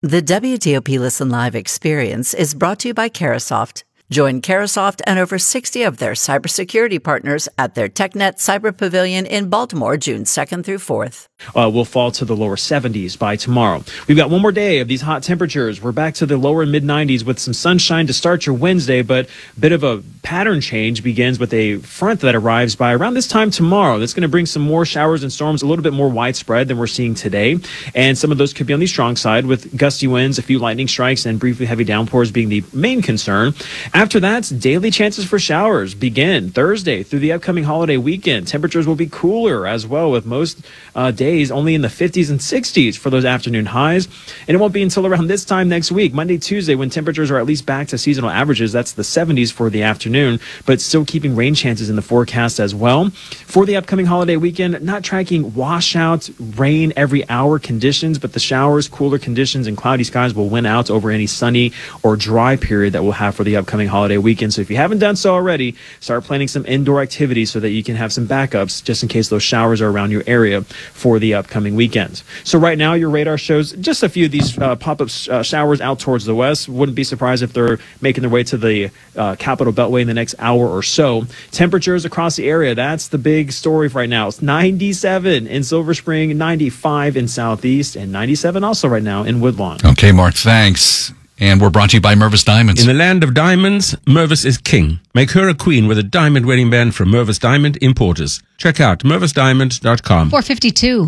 The WTOP Listen Live experience is brought to you by Carahsoft. Join Carahsoft and over 60 of their cybersecurity partners at their TechNet Cyber Pavilion in Baltimore, June 2nd through 4th. Will fall to the lower 70s by tomorrow. We've got one more day of these hot temperatures. We're back to the lower mid-90s with some sunshine to start your Wednesday, but a bit of a pattern change begins with a front that arrives by around this time tomorrow. That's going to bring some more showers and storms, a little bit more widespread than we're seeing today. And some of those could be on the strong side with gusty winds, a few lightning strikes, and briefly heavy downpours being the main concern. After that, daily chances for showers begin Thursday through the upcoming holiday weekend. Temperatures will be cooler as well, with most days only in the 50s and 60s for those afternoon highs. And it won't be until around this time next week, Monday, Tuesday, when temperatures are at least back to seasonal averages. That's the 70s for the afternoon, but still keeping rain chances in the forecast as well. For the upcoming holiday weekend, not tracking washout, rain every hour conditions, but the showers, cooler conditions, and cloudy skies will win out over any sunny or dry period that we'll have for the upcoming holiday weekend. So if you haven't done so already, start planning some indoor activities so that you can have some backups just in case those showers are around your area for the upcoming weekend. So right now, your radar shows just a few of these pop-up showers out towards the west. Wouldn't be surprised if they're making their way to the Capital Beltway in the next hour or so. Temperatures across the area, that's the big story right now. It's 97 in Silver Spring, 95 in Southeast, and 97 also right now in Woodlawn. Okay, Mark, thanks. And we're brought to you by Mervis Diamonds. In the land of diamonds, Mervis is king. Make her a queen with a diamond wedding band from Mervis Diamond Importers. Check out mervisdiamond.com. 452.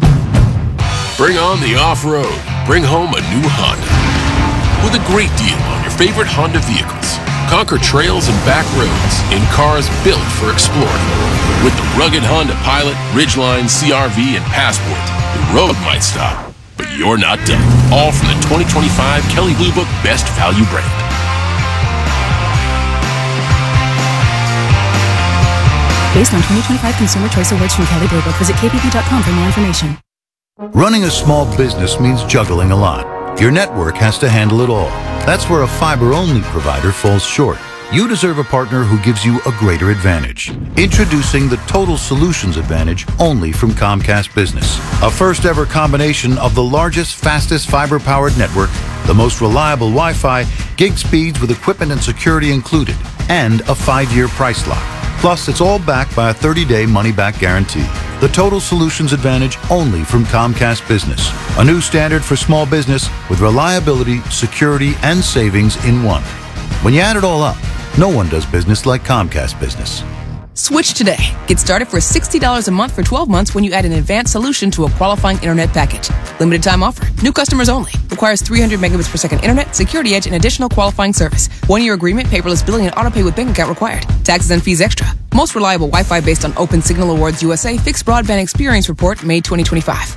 Bring on the off-road. Bring home a new Honda. With a great deal on your favorite Honda vehicles. Conquer trails and back roads in cars built for exploring. With the rugged Honda Pilot, Ridgeline, CR-V, and Passport, the road might stop, but you're not done. All from the 2025 Kelley Blue Book Best Value brand. Based on 2025 Consumer Choice Awards from Kelley Blue Book, visit kpp.com for more information. Running a small business means juggling a lot. Your network has to handle it all. That's where a fiber-only provider falls short. You deserve a partner who gives you a greater advantage. Introducing the Total Solutions Advantage only from Comcast Business. A first-ever combination of the largest, fastest fiber-powered network, the most reliable Wi-Fi, gig speeds with equipment and security included, and a 5-year price lock. Plus, it's all backed by a 30-day money-back guarantee. The Total Solutions Advantage only from Comcast Business. A new standard for small business with reliability, security, and savings in one. When you add it all up, no one does business like Comcast Business. Switch today. Get started for $60 a month for 12 months when you add an advanced solution to a qualifying internet package. Limited time offer. New customers only. Requires 300 megabits per second internet, security edge, and additional qualifying service. 1-year agreement, paperless billing, and autopay with bank account required. Taxes and fees extra. Most reliable Wi-Fi based on Open Signal Awards USA Fixed Broadband Experience Report, May 2025.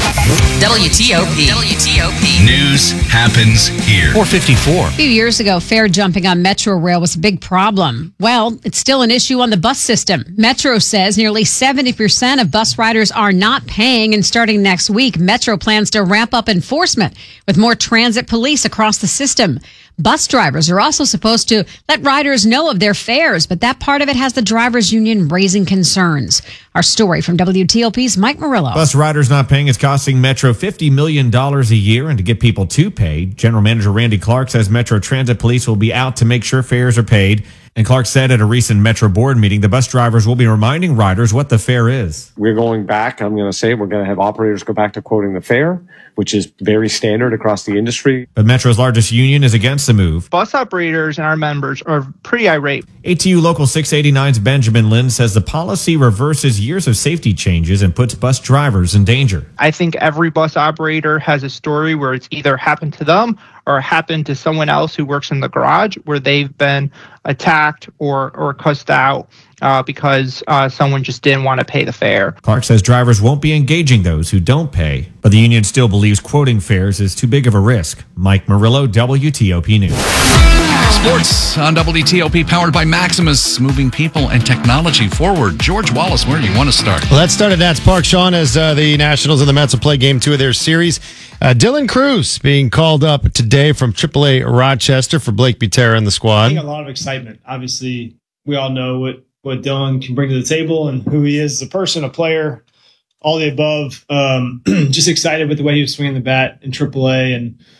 WTOP. News happens here. 454. A few years ago, fare jumping on Metro Rail was a big problem. Well, it's still an issue on the bus system. Metro says nearly 70% of bus riders are not paying, and starting next week, Metro plans to ramp up enforcement with more transit police across the system. Bus drivers are also supposed to let riders know of their fares, but that part of it has the drivers' union raising concerns. Our story from WTOP's Mike Murillo. Bus riders not paying is costing Metro $50 million a year, and to get people to pay, General Manager Randy Clark says Metro Transit Police will be out to make sure fares are paid. And Clark said at a recent Metro board meeting, the bus drivers will be reminding riders what the fare is. We're going back. I'm going to say we're going to have operators go back to quoting the fare, which is very standard across the industry. But Metro's largest union is against the move. Bus operators and our members are pretty irate. ATU Local 689's Benjamin Lynn says the policy reverses years of safety changes and puts bus drivers in danger. I think every bus operator has a story where it's either happened to them or happened to someone else who works in the garage where they've been attacked or cussed out because someone just didn't want to pay the fare. Clark says drivers won't be engaging those who don't pay, but the union still believes quoting fares is too big of a risk. Mike Murillo, WTOP News. Sports on WTOP, powered by Maximus, moving people and technology forward. George Wallace, where do you want to start? Well, let's start at Nats Park, Sean, as the Nationals and the Mets will play Game 2 of their series. Dylan Cruz being called up today from AAA Rochester for Blake Butera and the squad. I think a lot of excitement. Obviously, we all know what Dylan can bring to the table and who he is as a person, a player, all the above. Just excited with the way he was swinging the bat in AAA and